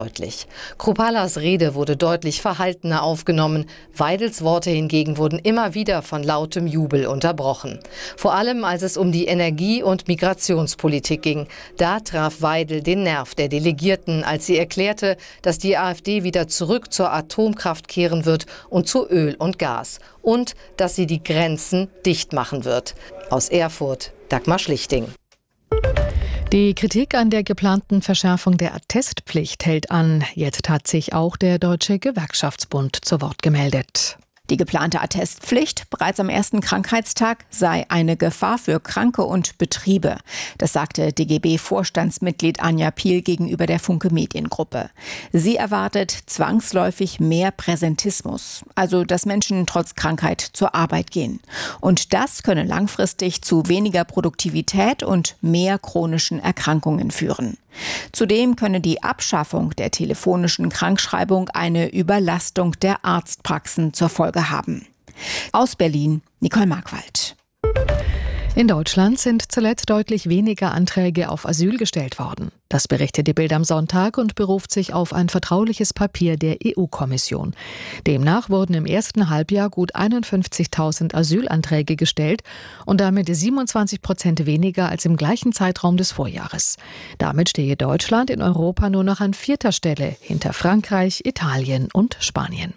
Deutlich. Krupalas Rede wurde deutlich verhaltener aufgenommen. Weidels Worte hingegen wurden immer wieder von lautem Jubel unterbrochen. Vor allem, als es um die Energie- und Migrationspolitik ging. Da traf Weidel den Nerv der Delegierten, als sie erklärte, dass die AfD wieder zurück zur Atomkraft kehren wird und zu Öl und Gas. Und dass sie die Grenzen dicht machen wird. Aus Erfurt, Dagmar Schlichting. Die Kritik an der geplanten Verschärfung der Attestpflicht hält an. Jetzt hat sich auch der Deutsche Gewerkschaftsbund zu Wort gemeldet. Die geplante Attestpflicht bereits am ersten Krankheitstag sei eine Gefahr für Kranke und Betriebe. Das sagte DGB-Vorstandsmitglied Anja Piel gegenüber der Funke Mediengruppe. Sie erwartet zwangsläufig mehr Präsentismus, also dass Menschen trotz Krankheit zur Arbeit gehen. Und das könne langfristig zu weniger Produktivität und mehr chronischen Erkrankungen führen. Zudem könne die Abschaffung der telefonischen Krankschreibung eine Überlastung der Arztpraxen zur Folge haben. Aus Berlin, Nicole Markwald. In Deutschland sind zuletzt deutlich weniger Anträge auf Asyl gestellt worden. Das berichtet die Bild am Sonntag und beruft sich auf ein vertrauliches Papier der EU-Kommission. Demnach wurden im ersten Halbjahr gut 51.000 Asylanträge gestellt und damit 27% weniger als im gleichen Zeitraum des Vorjahres. Damit stehe Deutschland in Europa nur noch an 4. Stelle hinter Frankreich, Italien und Spanien.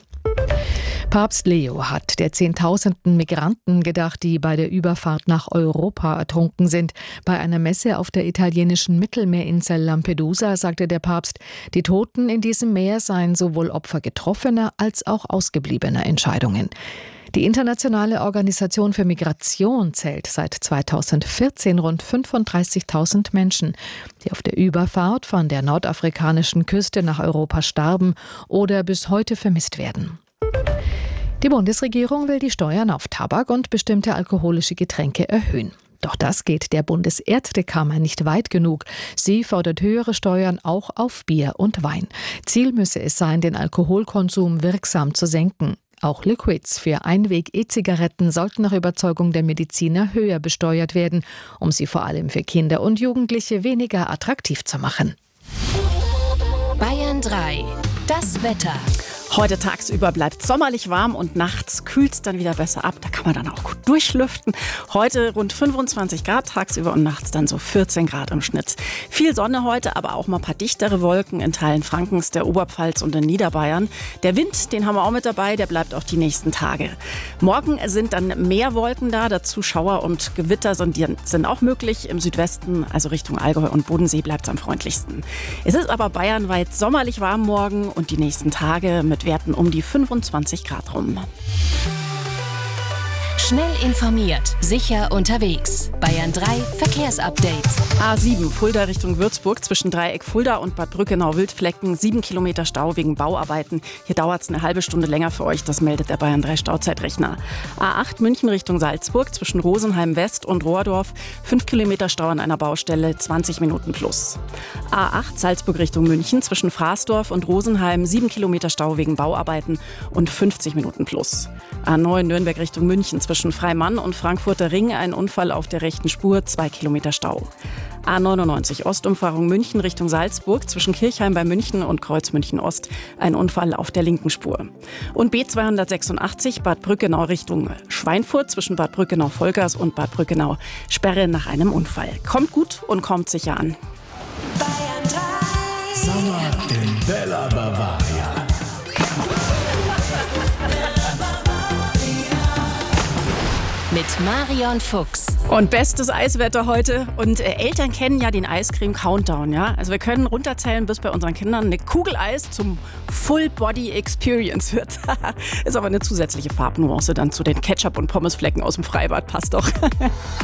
Papst Leo hat der Zehntausenden Migranten gedacht, die bei der Überfahrt nach Europa ertrunken sind. Bei einer Messe auf der italienischen Mittelmeerinsel Lampedusa sagte der Papst, die Toten in diesem Meer seien sowohl Opfer getroffener als auch ausgebliebener Entscheidungen. Die Internationale Organisation für Migration zählt seit 2014 rund 35.000 Menschen, die auf der Überfahrt von der nordafrikanischen Küste nach Europa starben oder bis heute vermisst werden. Die Bundesregierung will die Steuern auf Tabak und bestimmte alkoholische Getränke erhöhen. Doch das geht der Bundesärztekammer nicht weit genug. Sie fordert höhere Steuern auch auf Bier und Wein. Ziel müsse es sein, den Alkoholkonsum wirksam zu senken. Auch Liquids für Einweg-E-Zigaretten sollten nach Überzeugung der Mediziner höher besteuert werden, um sie vor allem für Kinder und Jugendliche weniger attraktiv zu machen. Bayern 3. Das Wetter. Heute tagsüber bleibt es sommerlich warm und nachts kühlt es dann wieder besser ab. Da kann man dann auch gut durchlüften. Heute rund 25 Grad tagsüber und nachts dann so 14 Grad im Schnitt. Viel Sonne heute, aber auch mal ein paar dichtere Wolken in Teilen Frankens, der Oberpfalz und in Niederbayern. Der Wind, den haben wir auch mit dabei, der bleibt auch die nächsten Tage. Morgen sind dann mehr Wolken da, dazu Schauer und Gewitter sind auch möglich. Im Südwesten, also Richtung Allgäu und Bodensee, bleibt es am freundlichsten. Es ist aber bayernweit sommerlich warm morgen und die nächsten Tage mit Werten um die 25 Grad rum. Schnell informiert, sicher unterwegs. Bayern 3 Verkehrsupdate. A7 Fulda Richtung Würzburg zwischen Dreieck Fulda und Bad Brückenau-Wildflecken. 7 Kilometer Stau wegen Bauarbeiten. Hier dauert es eine halbe Stunde länger für euch. Das meldet der Bayern 3 Stauzeitrechner. A8 München Richtung Salzburg zwischen Rosenheim West und Rohrdorf. 5 Kilometer Stau an einer Baustelle, 20 Minuten plus. A8 Salzburg Richtung München zwischen Fraßdorf und Rosenheim. 7 Kilometer Stau wegen Bauarbeiten und 50 Minuten plus. A9 Nürnberg Richtung München zwischen Freimann und Frankfurter Ring. Ein Unfall auf der rechten Spur, 2 Kilometer Stau. A99 Ostumfahrung München Richtung Salzburg zwischen Kirchheim bei München und Kreuz München Ost. Ein Unfall auf der linken Spur. Und B286 Bad Brückenau Richtung Schweinfurt zwischen Bad Brückenau-Vollgas und Bad Brückenau. Sperre nach einem Unfall. Kommt gut und kommt sicher an. Bayern 3. Sommer in Bella Bavaria. Mit Marion Fuchs. Und bestes Eiswetter heute. Und Eltern kennen ja den Eiscreme-Countdown. Ja? Also wir können runterzählen, bis bei unseren Kindern eine Kugel Eis zum Full-Body-Experience wird. Ist aber eine zusätzliche Farbnuance dann zu den Ketchup- und Pommesflecken aus dem Freibad. Passt doch.